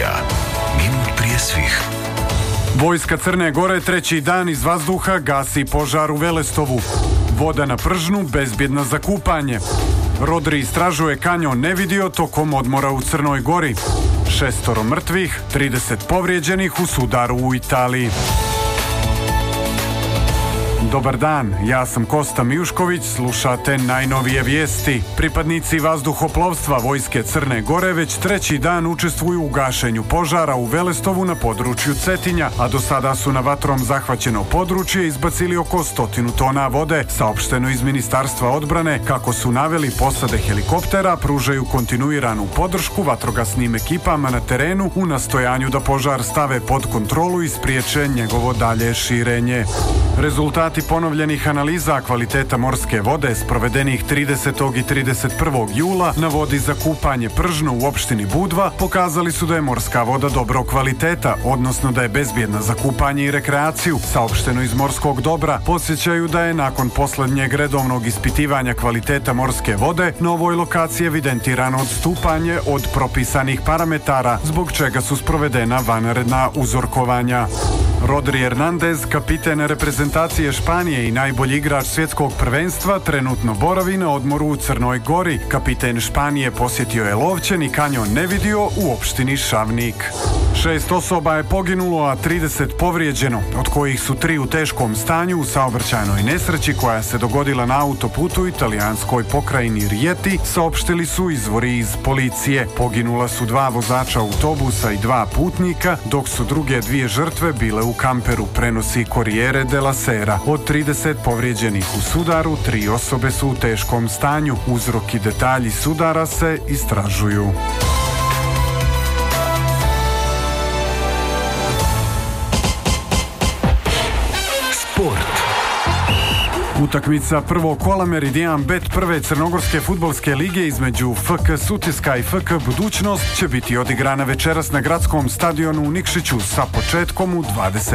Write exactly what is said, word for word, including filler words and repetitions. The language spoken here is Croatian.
emisija Minut prije svih. Vojska Crne Gore treći dan iz vazduha gasi požar u Velestovu. Voda na Pržnu bezbjedna za kupanje. Rodri istražuje kanjon Nevidio tokom odmora u Crnoj Gori. Šestoro mrtvih, trideset povrijeđenih u sudaru u Italiji. Dobar dan, ja sam Kosta Mijušković, slušate najnovije vijesti. Pripadnici vazduhoplovstva Vojske Crne Gore već treći dan učestvuju u gašenju požara u Velestovu na području Cetinja, a do sada su na vatrom zahvaćeno područje izbacili oko stotinu tona vode. Saopšteno iz Ministarstva odbrane, kako su naveli, posade helikoptera pružaju kontinuiranu podršku vatrogasnim ekipama na terenu u nastojanju da požar stave pod kontrolu i spriječe njegovo dalje širenje. Rezultati ponovljenih analiza kvaliteta morske vode sprovedenih tridesetog i trideset prvog jula na vodi za kupanje Pržno u opštini Budva pokazali su da je morska voda dobrog kvaliteta, odnosno da je bezbjedna za kupanje i rekreaciju. Saopšteno iz morskog dobra podsjećaju da je nakon posljednjeg redovnog ispitivanja kvaliteta morske vode na ovoj lokaciji evidentirano odstupanje od propisanih parametara, zbog čega su sprovedena vanredna uzorkovanja. Rodri Hernandez, kapiten reprezentacije Španije i najbolji igrač svjetskog prvenstva, trenutno boravi na odmoru u Crnoj Gori. Kapiten Španije posjetio je Lovćen i kanjon Nevidio u opštini Šavnik. Šest osoba je poginulo, a trideset povrijeđeno, od kojih su tri u teškom stanju u saobraćajnoj nesreći koja se dogodila na autoputu u italijanskoj pokrajini Rijeti, saopštili su izvori iz policije. Poginula su dva vozača autobusa i dva putnika, dok su druge dvije žrtve bile u kamperu, prenosi Corriere della Sera. Od trideset povrijeđenih u sudaru, tri osobe su u teškom stanju. Uzrok i detalji sudara se istražuju. Utakmica prvog kola Meridian Bet prve crnogorske fudbalske lige između F K Sutiska i F K Budućnost će biti odigrana večeras na gradskom stadionu u Nikšiću sa početkom u dvadeset